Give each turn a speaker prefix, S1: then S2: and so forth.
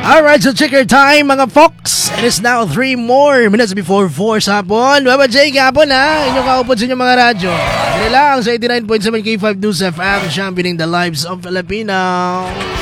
S1: Alright, so check your time mga folks. It is now 3 more minutes before 4 sa hapon. Baba Jay, hapon ha. Inyong kaupod sa inyong mga radyo. Dili lang sa 89.7 K5 News FM, championing the lives of Filipino.